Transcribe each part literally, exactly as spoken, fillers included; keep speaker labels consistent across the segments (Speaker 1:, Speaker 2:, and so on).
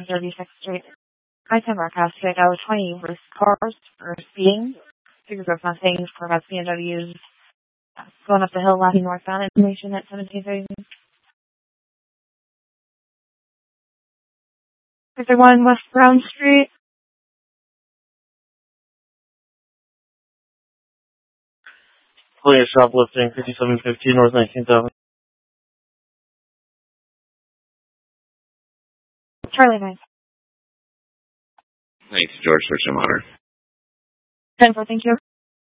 Speaker 1: thirty-sixth Street. I can broadcast to go twenty risk cars for speeding. Figures of Mustangs, Corvettes, B M Ws, uh, going up the hill, laughing northbound, information at seventeen thirty. fifty-one West Brown Street.
Speaker 2: Police shoplifting, fifty-seven fifteen North nineteenth Avenue.
Speaker 1: Charlie nine.
Speaker 3: Thanks, George, for some honor.
Speaker 1: ten four, thank you.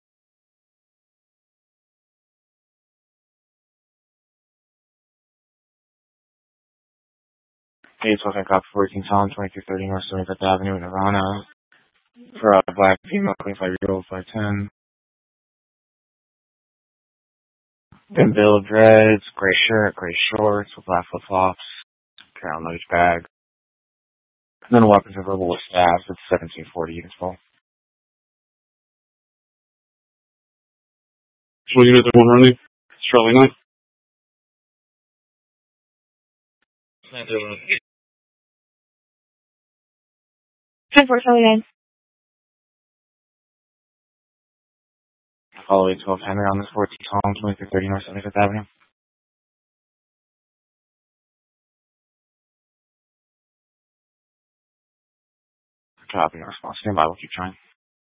Speaker 2: Hey, it's fucking cop fourteen Tom, twenty-three thirty North seventy-fifth Avenue in Nirvana. For a black female, twenty-five year old, five ten. Thin bill of dreads, gray shirt, gray shorts with black flip flops, carry on luggage bag. And then weapons and verbal with stabs. It's seventeen forty units full.
Speaker 4: One unit at one running. It's Charlie nine.
Speaker 1: ten four, Charlie nine.
Speaker 2: Follow twelve Henry on this fourteen Tom, twenty-three thirty North seventy-fifth Avenue. Copy, no response. Stand by, we'll keep trying.